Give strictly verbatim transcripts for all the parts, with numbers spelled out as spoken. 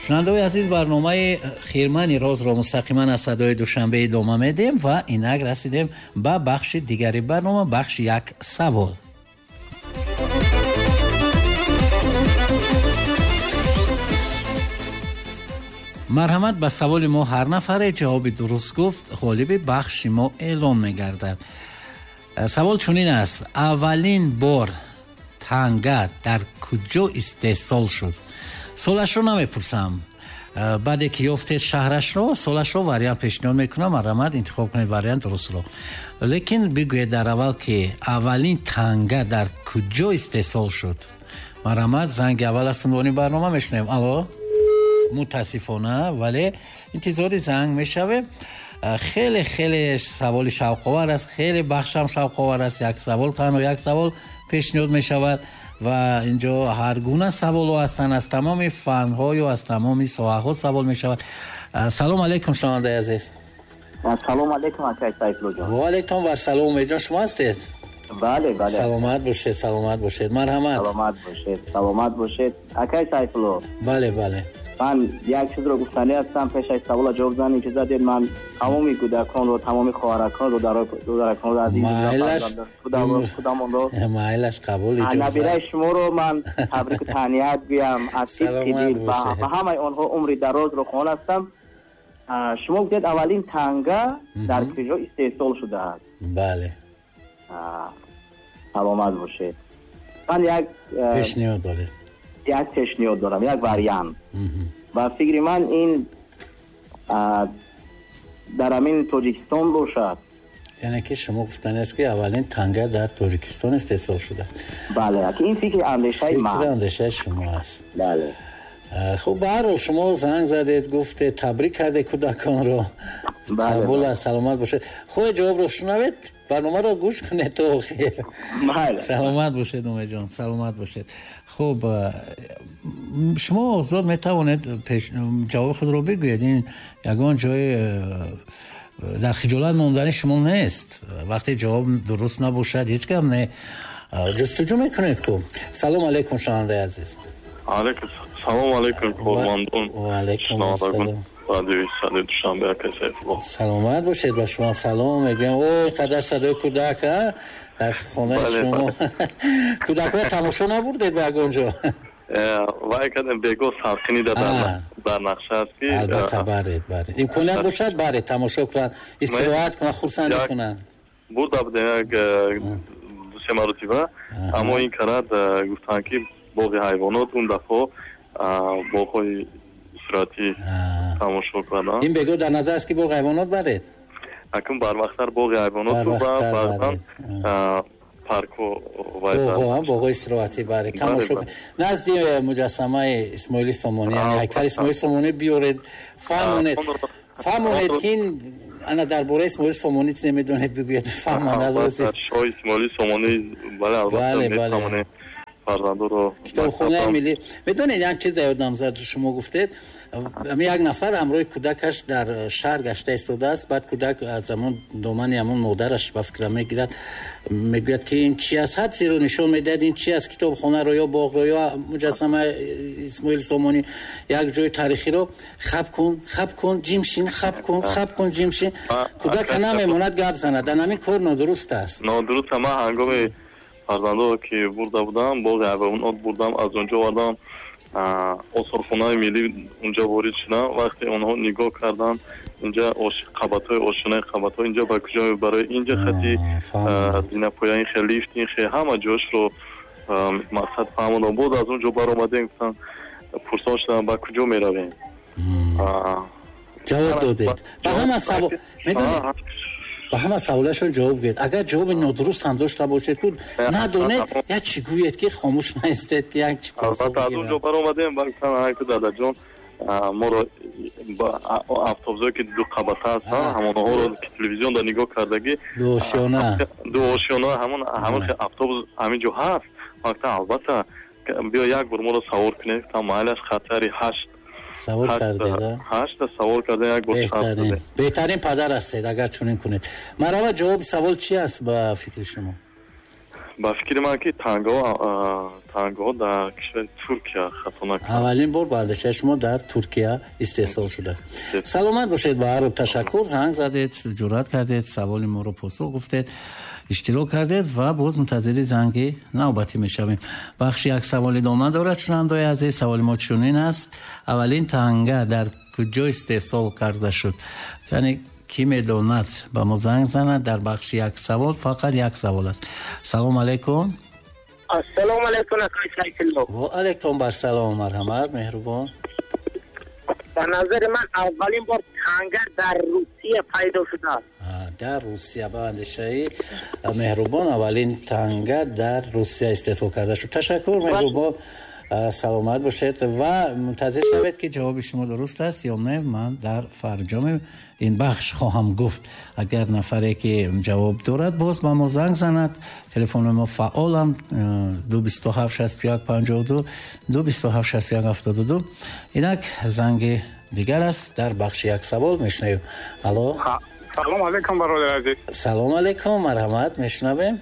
шунавандаои азиз, барномаи Хирмани розро мустақиман аз садои душанбе идома медем ва инак расидем ба бахши дигари барнома, бахши як савол. марҳамат, ба саволи мо ҳар нафаре ҷавоби дуруст гуфт, ғолиби бахши мо эълон мегардад. савол чунин аст: аввалин бор танга дар куҷо истеҳсол шуд? солашро намепурсам. баъде ки ёфтед шаҳрашро, солашро вариант пешниҳод мекунам. марҳамат, интихоб кунед вариант дурустро. лекин бигӯед дар аввал ки аввалин танга дар куҷо истеҳсол шуд. марҳамат, занги аввал аз унвони барнома мешунавем. алло, мутаассифона, вале интизори занг мешавем. хеле хеле саволи шавқовар аст, хеле бахшам шавқовар аст. як савол, танҳо як савол пешниҳод мешавад ва инҷо ҳар гуна саволҳо ҳастанд, аз тамоми фанҳо ё аз тамоми соҳаҳо савол мешавад. салом алейкум шунавандаи азиз. салом алейкум акай Сайфуллоҷон. ва алейкум ва салом. умедҷон шумо ҳастед? бале бале. саломат бошед, саломат бошед. марҳамат. саломат бошед, саломат бошед. акай Сайфулло. бале бале. ман як чизро гуфтанӣ ҳастам. пеш аз савола ҷавоб занӣ ки задед, ман тамоми кӯдаконро, тамоми хоҳараконро, додараконро азиз худамонро майлаш қабул иҷозат. набираи шуморо ман табрику таҳният гӯям аз сидқи дил ба ҳамаи онҳо умри дарозро хоҳонастам. шумо гуфтед аввалин танга дар куҷо истеҳсол шудааст. бале. саломат бошед. ман як пешниҳод доред. як пешниҳод дорам, як вариант. ба фикри ман ин дар амин тоҷикистон бошад. яъне ки шумо гуфтанест ки аввалин танга дар тоҷикистон истеҳсол шудааст. бале, ки ин фикри андешаи ман. фикри андешаи шумо аст. бале. хуб, ба ҳар ҳол шумо занг задед, гуфтед, табрик кардед кӯдаконро. қабул аст, саломат бошед. хоҳед ҷавобро шунавед, барномаро гӯш кунед то охир. саломат бошед умедҷон, саломат бошед. хуб, шумо озод метавонед ҷавоби худро бигӯед. ин ягон ҷои дар хиҷолат мондани шумо нест. вақте ҷавоб дуруст набошад ҳеҷ гап не, ҷустуҷӯ мекунед ку. салом алейкум шунавандаи азиз. алейкум салом алейкум ҳурмандон. ва алейкум асалом. саломат бошед. ба шумо салом мегӯям. ой қадар садои кӯдак дар хонаи шумо. кӯдакҳо тамошо набурдед ба ягон ҷо? вай кардем бегоҳ савқинида дар нақша аст ки албатта баред баред имконият бошад баред тамошо кунанд, истироҳат кунанд, хурсандӣ кунанд. бурда будем як дусе маротиба, аммо ин карад гуфтанд ки боғи ҳайвонот он дафъо боғҳои истироҳатӣ тамошо кардам. ин бегоҳ дар назар аст ки боғи ҳайвонот баред? акун барвақтар боғи ҳайвоноту ва баъзан парку боғҳои истироҳатӣ баред тамошо кунед. назди муҷассамаи Исмоили Сомонӣ, яъне ҳайкали Исмоили Сомонӣ биёред, фаҳмонед фаҳмонед ки ин ана дар бораи Исмоили Сомонӣ чизе медонед бигӯед, фаҳманд аз рози шоҳи Исмоили Сомонӣ. бале, албатта метавонед фарзандоро китобхонаи миллӣ. медонед як чиз ёдам зад, шумо гуфтед як нафар ҳамроҳи кӯдакаш дар шаҳр гашта истодааст. баъд кӯдак аз замон домани ҳамон модараш ба фикра мегирад, мегӯяд ки ин чи аст, ҳад чизро нишон медиҳад, ин чи аст, китобхонаро ё боғро ё муҷассамаи Исмоили Сомонӣ, як ҷои тарихиро. хаб кун хаб кун ҷимшин, хаб кун хаб кун ҷимшин. кӯдака намемонад, гап занад. ан ҳамин кор нодуруст аст. нодуруст. ман ҳангоми фарзандоро ки бурда будам, боғи ҳайвонот бурдам, аз онҷо вардам осорхонаи миллӣ, онҷа ворид шудам. вақте онҳо нигоҳ карданд, инҷа қабатҳои ошинаи қабатҳо инҷа ба куҷо мебарад, инҷа хати зинапояин хе лифтин хе ҳама ҷошро мақсад фаҳмондам. боз аз онҷо баромадем, гуфтам, пурсон шудам ба куҷо меравем. ҷавоб додед. ба ҳама савол медонед, ба ҳама саволашон ҷавоб гӯед. агар ҷавоби нодуруст ҳам дошта бошед, ку надонед, як чи гӯед ки хомӯш наистед ки як чи посо. албатта аз онҷо баромадем, гуфтам, ҳай ку дадаҷон, моро автобусое ки ду қабата ҳастанд, ҳамонҳоро ки телевизионда нигоҳ кардагӣ, ду ошёна ду ошёна ҳамон ҳамон автобус ҳамин ҷо ҳаст. гуфтам, албатта биё як бор моро савор кунед. гуфтам, майлаш хатари ҳашт савор кардед. ҳашта савор карда як бор савор. беҳтарин падар ҳастед агар чунин кунед. марҳамат, ҷавоби савол чи аст ба фикри шумо? ба фикри ман ки тангаҳо тангоҳо дар кишвари Туркия хатона карданд. аввалин бор бардашаи шумо дар Туркия истеҳсол шудааст. саломат бошед. ба ҳар ташаккур. занг задед, ҷуръат кардед, саволи моро посух гуфтед, иштирок кардед ва боз мунтазири занги навбатӣ мешавем. бахши як саволи дома дорад шунавандаи азиз. саволи мо чунин аст: аввалин танга дар куҷо истеҳсол карда шуд? яъне ки медонад ба мо занг занад. дар бахши як савол фақат як савол аст. салому алайкум. ассалому алайкум акай Сайфулло. ва алайкум барсалом. марҳамат, меҳрубон. ба назари ман аввалин бор танга дар Русия пайдо шудааст. дар Русия. ба андешаи меҳрубон, аввалин танга дар Русия истеҳсол карда шуд. ташаккур меҳрубон. саломат бошед ва мунтазир шавед ки ҷавоби шумо дуруст аст ё не. ман дар фарҷоми ин бахш хоҳам гуфт. агар нафаре ки ҷавоб дорад боз ба мо занг занад. телефони мо фаъолам ду бисту ҳафт шасту як панҷоҳу ду ду бисту ҳафт шасту як ҳафтоду ду. инак занги дигар аст дар бахши як савол мешунавем. алло. салом алайкум бародари азиз. салому алайкум. марҳамат, мешунавем.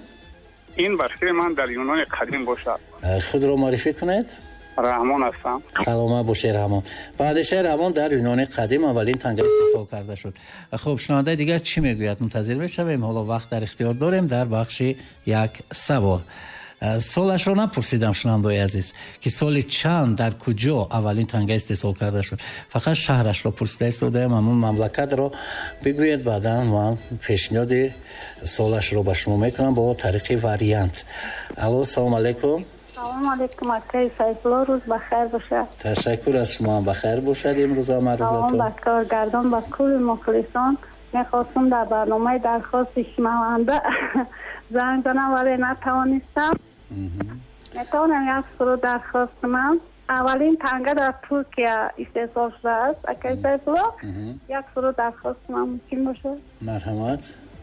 ин башкири ман дар юнони қадим бошад. худро маърифӣ кунед. раҳмон ҳастам. саломат бошед раҳмон. баъдешаи раҳмон дар юнони қадим аввалин танга истеҳсол карда шуд. хуб, шунавандаи дигар чӣ мегӯяд? мунтазир мешавем. ҳоло вақт дар ихтиёр дорем дар бахши як савол. солашро напурсидам шунавандаи азиз ки соли чанд дар куҷо аввалин танга истеҳсол карда шуд. фақат шаҳрашро пурсида истодаем, ҳамун мамлакатро бигӯед. баъдан ман пешниҳоди солашро ба шумо мекунам бо тариқи вариант. алло, салому алайкум. салому алайкум акай Сайфулло. рӯз бахайр бошад. ташаккур аз шумо. бахайр бошад. имрӯза марӯзатон. салом ба коргардон, ба кулли мухлисон. мехостум дар барномаи дархости шунаванда занг занам, вале натавонистам. метавонам як суруд дархост кунам? аввалин танга дар Туркия истеҳсол шудааст. акай Сайфулло, як суруд дархост кунам мумкин бошад? марҳамат.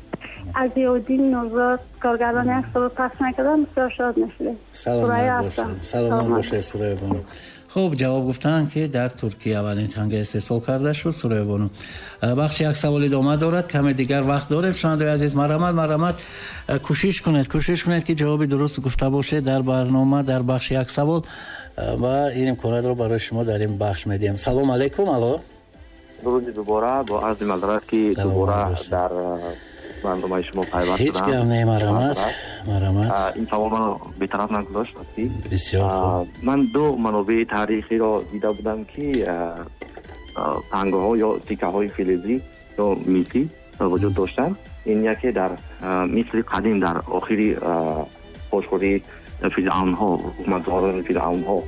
аз Зиёддин Нурзод коргардон як суруд пахш накардам, бисёр шод мешудем. саломат бошед. саломат бошед Сурая Бону. хуб, ҷавоб гуфтанд ки дар Туркия аввалин танга истеҳсол карда шуд. Сурая Бону. бахши як саволи дома дорад. каме дигар вақт дорем. шунавандаи азиз, марҳамат, марҳамат. кӯшиш кунед, кӯшиш кунед ки ҷавоби дуруст гуфта бошед дар барнома, дар бахши як савол. ва ин имконатро барои шумо дар ин бахш медиҳем. салому алайкум. алло. дуруди дубора. бо арзи маъзарат ки дубора дар барномаи шумо пайваст шудам. ҳеҷ гап не. марҳамат, марҳамат. ин саволро бетараф нагузошт. бисёр хуб. ман ду манобеи таърихиро дида будам ки тангоҳо ё сикаҳои филизӣ ё мисӣ вуҷуд доштанд. ин яке дар мисри қадим дар охири хошхӯрии фиръавнҳо, ҳукуматдорони фиръавнҳо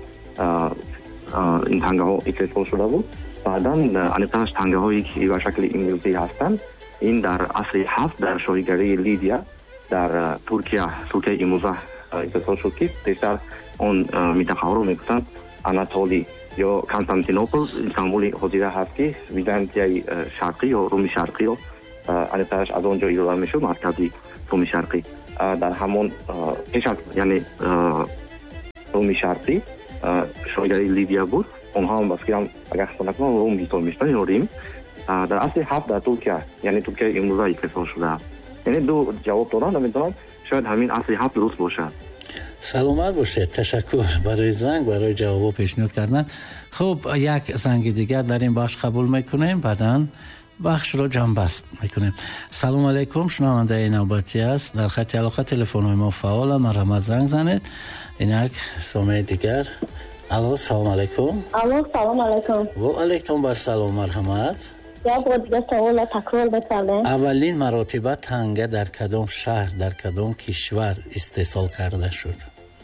ин тангаҳо истеҳсол шуда буд. баъдан аниқташ тангаҳое ки ба шакли имрӯзӣ ҳастанд, ин дар асри ҳафт дар шоҳигарии Лидия дар Туркия, Туркияи имрӯза истеҳсол шуд ки бештар он минтақаҳоро мегӯфтанд Анатолӣ ё Константинопол, Истамбули ҳозира ҳаст ки Византияи шарқӣ ё Румии шарқӣ ё аниқташ аз он ҷо ирода мешуд, маркази Румии шарқӣ. дар ҳамон пеш аз яъне Румии шарқӣ шоҳигари Лидия буд. онҳо ҳам баскирам агар хисоб накунам Рум ҳисоб мешуданд ё Рим. дар асри ҳафт дар Туркия, яъне Туркияи имрӯза истеҳсол шудааст. яъне ду ҷавоб дорам, намедонам шояд ҳамин асри ҳафт дуруст бошад. саломат бошед. ташаккур барои занг, барои ҷавобо пешниҳод кардан. хуб, як занги дигар дар ин бахш қабул мекунем, баъдан бахшро ҷамъбаст мекунем. салому алайкум. шунавандаи навбатӣ аст. дар хати алоқа телефонҳои мо фаъоланд. марҳамат, занг занед. инак сомеъи дигар. алло, салому алайкум. алло, салому алайкум. ва алайкум барсалом. марҳамат. як бор дигар савола такрор бекардем. аввалин маротиба танга дар кадом шаҳр, дар кадом кишвар истеҳсол карда шуд?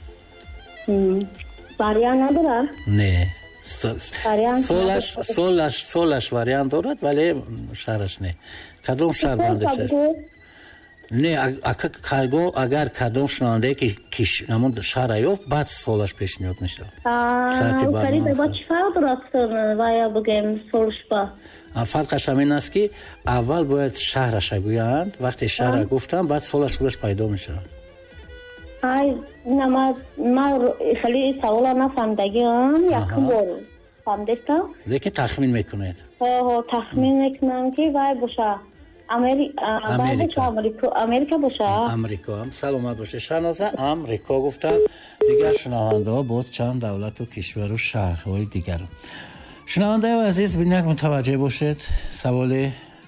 вариант надорад? не. солаш солаш солаш вариант дорад, вале шаҳраш не. кадом шаҳр бандашаш? не, агар кадом шунавандаe ки киш намон шаҳра ёфт, баъд солаш пешниҳод мешавад. шарти барнома. ба чӣ фарқ дорад ва я бигем солш ба? фарқаш ҳамин аст ки аввал бояд шаҳраша гӯянд, вақте шаҳра гуфтанд, баъд солаш худаш пайдо мешавад. ай, нама ма хеле савола нафаҳмидагиам, якум бор фаҳмидам. лекин тахмин мекунед? ҳо, ҳо, тахмин мекунам ки вай боша. امریکا باشه. امریکا هم سلامت باشه. شنازه امریکا گفتن. دیگر شنونده ها باز چند دولت و کشور و شهرهای دیگر. شنونده عزیز بین یک متوجه باشید. سوال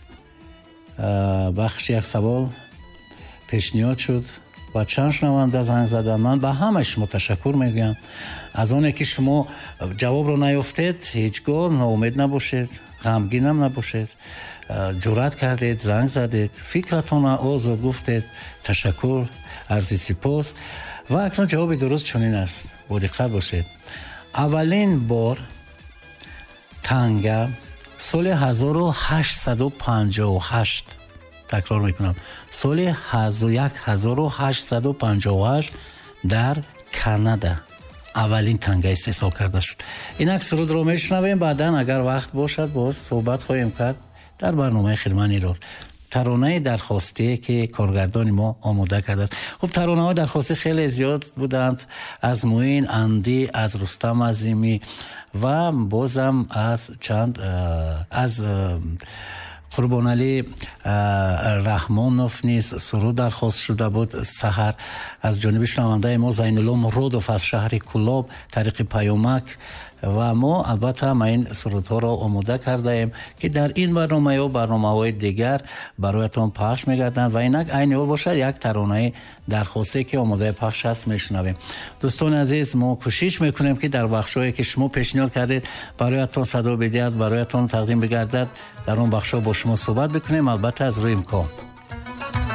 بخش یک سوال پیشنهاد شد و چند شنونده زنگ زدن. من به همه شما تشکر میگم. از اونه که شما جواب رو نیافتید هیچگاه ناامید نباشید، غمگین هم نباشید، جرأت کردید، زنگ زدید، فکرتون آزاد گفتید. تشکر، عرض سپاس. و اکنون جواب درست چنین است. با دقت باشید. اولین بار تانگا سال هزار و هشتصد و پنجاه و هشت، تکرار میکنم، سال هزار و هشتصد و پنجاه و هشت در کانادا اولین تانگا استحصال کرده شد. اینک سرود رو میشنویم. بعدا اگر وقت باشد باز صحبت خواهیم کرد در برنامه خیلی روز. ترانه درخواستی که کارگردان ما آماده کرده است. خب ترانه های درخواستی خیلی زیاد بودند، از موین اندی، از رستم عظیمی و بازم از چند از قربانعلی رحمانوف نیز سرود درخواست شده بود. سحر از جانب شنونده ما زینالله مرادوف از شهر کلاب طریق پیامک و ما البته ما این سرودها را آماده کرده ایم که در این برنامه و برنامه های دیگر برایتان پخش میگردند و اینک عین حال باشد یک ترانه درخواستی که آماده پخش است میشنویم. دوستان عزیز، ما کوشش میکنیم که در بخشایی که شما پیشنهاد کردید برایتان صدا بدهد، برایتان تقدیم بگردد، در اون بخشا با شما صحبت بکنیم، البته از روی امکان.